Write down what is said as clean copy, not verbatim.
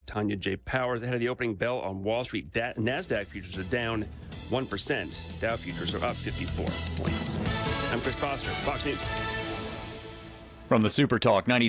Tanya J. Powers ahead of the opening bell on Wall Street. NASDAQ futures are down 1%. Dow futures are up 54 points. I'm Chris Foster, Fox News. From the Super Talk 90.